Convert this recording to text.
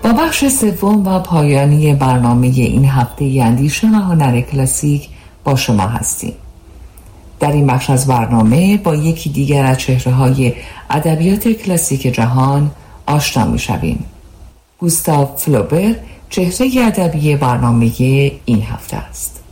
با بخش سوم و پایانی برنامه این هفته اندیشه و هنر کلاسیک با شما هستیم. در این بخش از برنامه با یکی دیگر از چهره‌های ادبیات کلاسیک جهان آشنا می‌شویم. گوستاو فلوبر چهره ادبی برنامه این هفته است.